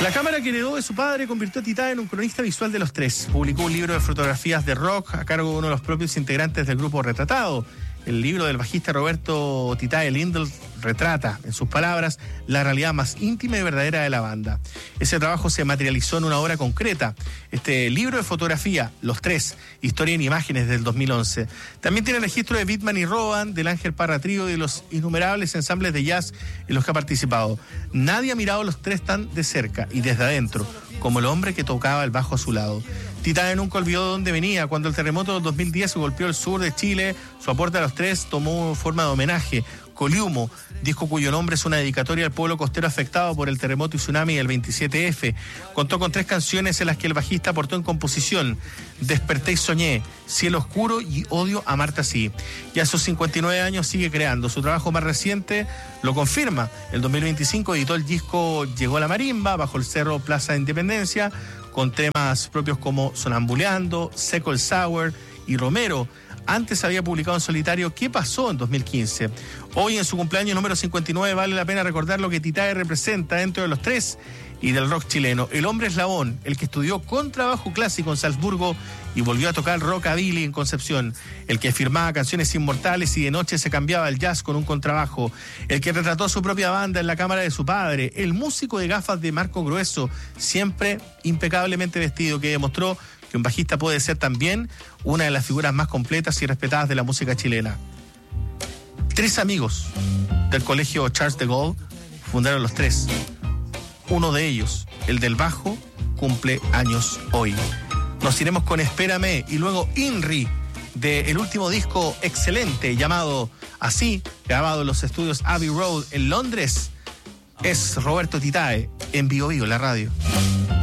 La cámara que heredó de su padre convirtió a Titae en un cronista visual de los tres. Publicó un libro de fotografías de rock a cargo de uno de los propios integrantes del grupo Retratado. El libro del bajista Roberto Titae Lindell retrata, en sus palabras, la realidad más íntima y verdadera de la banda. Ese trabajo se materializó en una obra concreta. Este libro de fotografía, Los Tres, Historia en Imágenes, del 2011. También tiene registro de Bitman y Roban, del Ángel Parra Trío y de los innumerables ensambles de jazz en los que ha participado. Nadie ha mirado a los tres tan de cerca y desde adentro, como el hombre que tocaba el bajo a su lado. Titae nunca olvidó de dónde venía. Cuando el terremoto del 2010 golpeó el sur de Chile, su aporte a los tres tomó forma de homenaje. Coliumo, disco cuyo nombre es una dedicatoria al pueblo costero afectado por el terremoto y tsunami del 27F. Contó con 3 canciones en las que el bajista aportó en composición: Desperté y soñé, Cielo oscuro y Odio amarte así. Y a sus 59 años sigue creando. Su trabajo más reciente lo confirma. El 2025 editó el disco Llegó la Marimba, Bajo el Cerro, Plaza de Independencia, con temas propios como Sonambuleando, Seco el Sour y Romero. Antes había publicado en solitario ¿Qué pasó?, en 2015. Hoy, en su cumpleaños número 59, vale la pena recordar lo que Titae representa dentro de los tres y del rock chileno. El hombre eslabón, el que estudió contrabajo clásico en Salzburgo y volvió a tocar rockabilly en Concepción. El que firmaba canciones inmortales y de noche se cambiaba el jazz con un contrabajo. El que retrató a su propia banda en la cámara de su padre. El músico de gafas de marco grueso, siempre impecablemente vestido, que demostró que un bajista puede ser también una de las figuras más completas y respetadas de la música chilena. 3 amigos del colegio Charles de Gaulle fundaron los tres. Uno de ellos, el del bajo, cumple años hoy. Nos iremos con Espérame y luego Inri, del último disco excelente llamado Así, grabado en los estudios Abbey Road en Londres. Es Roberto Titae en Vivo Vivo, la radio.